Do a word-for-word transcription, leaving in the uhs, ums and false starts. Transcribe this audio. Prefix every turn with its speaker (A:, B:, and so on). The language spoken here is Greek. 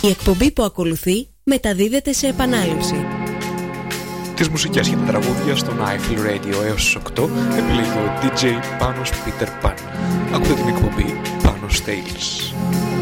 A: Η εκπομπή που ακολουθεί μεταδίδεται σε επανάληψη.
B: Τις μουσικές και τα τραγούδια στο Nightfall Radio έως τις οκτώ επιλέγει ο ντι τζέι Πάνος Peter Pan. Ακούτε την εκπομπή Panos Tales.